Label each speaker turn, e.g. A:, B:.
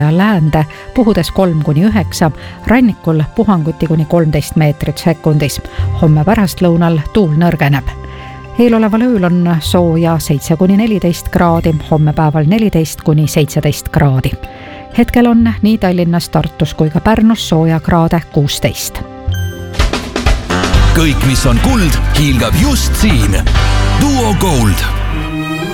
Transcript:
A: läände puhudes 3-9, rannikul puhanguti kuni 13 meetrit sekundis. Homme pärastlõunal tuul nõrgeneb. Eeloleval ööl on sooja 7-14 kraadi, homme päeval 14-17 kraadi. Hetkel on nii Tallinnas, Tartus kui ka Pärnus sooja kraade 16.
B: Kõik, mis on kuld, hiilgab just siin. Duo Gold.